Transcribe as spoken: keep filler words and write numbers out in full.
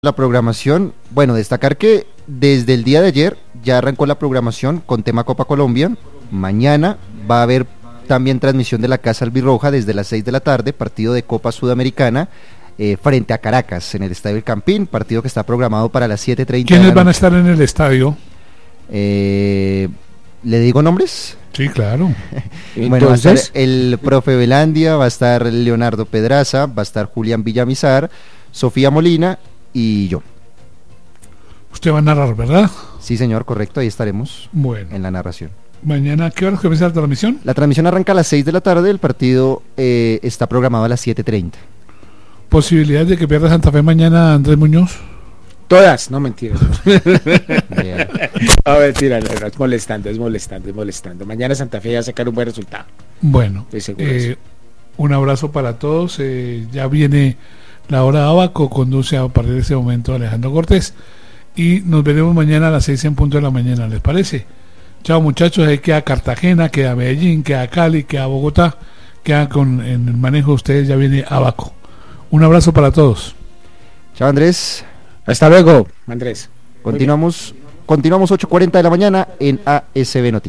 La programación, bueno, destacar que desde el día de ayer ya arrancó la programación con tema Copa Colombia. Mañana va a haber también transmisión de la Casa Albirroja desde las seis de la tarde, partido de Copa Sudamericana eh, frente a Caracas en el Estadio El Campín, partido que está programado para las siete treinta. ¿Quiénes van a estar en el estadio? Eh, ¿Le digo nombres? Sí, claro. Bueno, va a estar el profe Velandia, va a estar Leonardo Pedraza, va a estar Julián Villamizar, Sofía Molina y yo. Usted va a narrar, ¿verdad? Sí, señor, correcto, ahí estaremos. Bueno. En la narración. Mañana, ¿qué hora comienza la transmisión? La transmisión arranca a las seis de la tarde, el partido eh, está programado a las siete treinta. ¿Posibilidad de que pierda Santa Fe mañana, Andrés Muñoz? Todas, no mentiras. No, mentira, no, no, es molestando, es molestando, es molestando. Mañana Santa Fe va a sacar un buen resultado. Bueno, eh, un abrazo para todos. Eh, ya viene la hora de Abaco, conduce a partir de ese momento Alejandro Cortés. Y nos veremos mañana a las seis en punto de la mañana, ¿les parece? Chao muchachos, ahí queda Cartagena, queda Medellín, queda Cali, queda Bogotá, queda con en el manejo de ustedes, ya viene Abaco. Un abrazo para todos. Chao Andrés. Hasta luego, Andrés. Continuamos, continuamos ocho cuarenta de la mañana en A S B Noticias.